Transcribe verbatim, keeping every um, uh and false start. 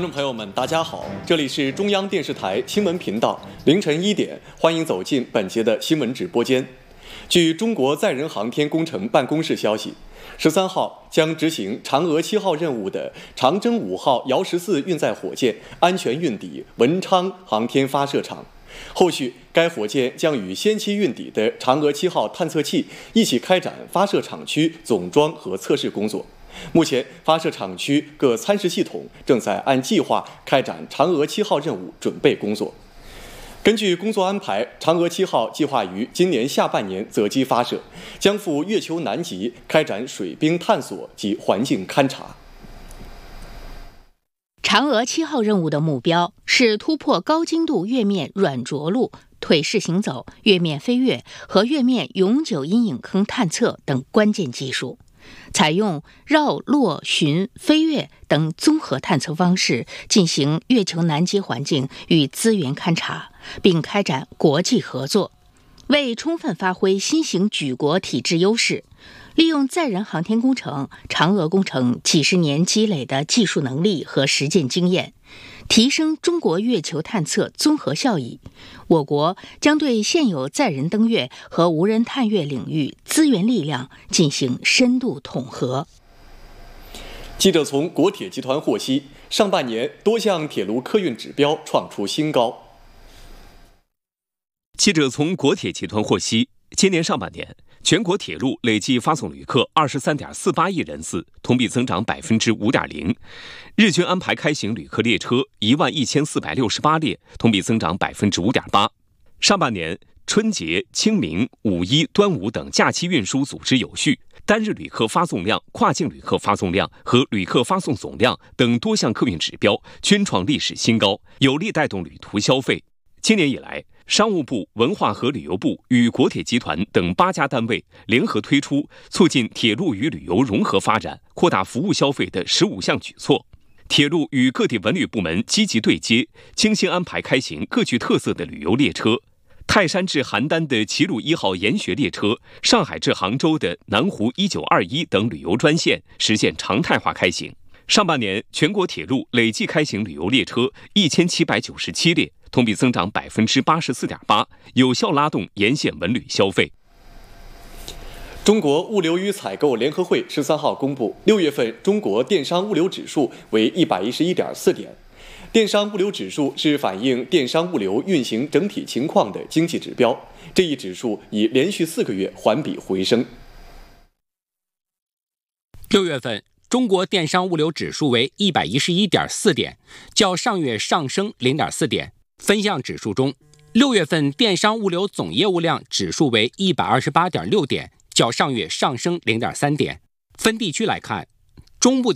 众朋友们，大家好，这里是中央电视台新闻频道，凌晨一点，欢迎走进本节的新闻直播间。据中国载人航天工程办公室消息，十三号将执行嫦娥七号任务的长征五号遥十四运载火箭安全运抵文昌航天发射场。后续，该火箭将与先期运抵的嫦娥七号探测器一起开展发射场区总装和测试工作。目前，发射场区各参试系统正在按计划开展嫦娥七号任务准备工作。根据工作安排，嫦娥七号计划于今年下半年择机发射，将赴月球南极开展水冰探索及环境勘察。 嫦娥七号任务的目标是突破高精度月面软着陆、腿式行走、月面飞跃和月面永久阴影坑探测等关键技术。采用绕、落、巡、飞跃等综合探测方式进行月球南极环境与资源勘察，并开展国际合作。为充分发挥新型举国体制优势，利用载人航天工程、嫦娥工程几十年积累的技术能力和实践经验，提升中国月球探测综合效益，我国将对现有载人登月和无人探月领域资源力量进行深度统合。 记者从国铁集团获悉，上半年多项铁路客运指标创出新高。 记者从国铁集团获悉，今年上半年，全国铁路累计发送旅客二十三点四八亿人次，同比增长百分之五点零；日均安排开行旅客列车一万一千四百六十八列，同比增长百分之五点八。上半年，春节、清明、五一、端午等假期运输组织有序，单日旅客发送量、跨境旅客发送量和旅客发送总量等多项客运指标均创历史新高，有力带动旅途消费。今年以来，商务部、文化和旅游部与国铁集团等八家单位联合推出促进铁路与旅游融合发展、扩大服务消费的十五项举措。铁路与各地文旅部门积极对接，精心安排开行各具特色的旅游列车。泰山至邯郸的齐鲁一号研学列车，上海至杭州的南湖一九二一等旅游专线实现常态化开行。上半年，全国铁路累计开行旅游列车一千七百九十七列，同比增长百分之八十四点八，有效拉动沿线文旅消费。 中国物流与采购联合会十三号公布，六月份中国电商物流指数为一百一十一点四点。电商物流指数是反映电商物流运行整体情况的经济指标，这一指数已连续四个月环比回升。 六月份，中国电商物流指数为一百一十一点四点，较上月上升零点四点。分项指数中，六月份电商物流总业务量指数为一百二十八点六点，较上月上升零点三点。分地区来看，中部